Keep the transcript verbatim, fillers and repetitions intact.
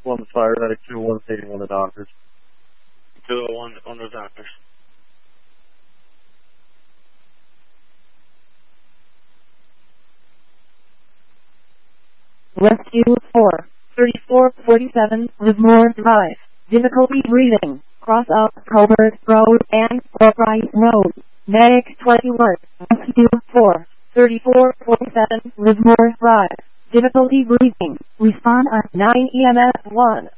one fire medic, two one stating one of the doctors. two oh one, one of the doctors. Rescue four, thirty-four forty-seven, Lismore Drive. Difficulty breathing. Cross up Colbert Road and Albright Road. Medic twenty-one. Rescue four, thirty-four forty-seven, Lismore Drive. Difficulty breathing. Respond at nine E M S one.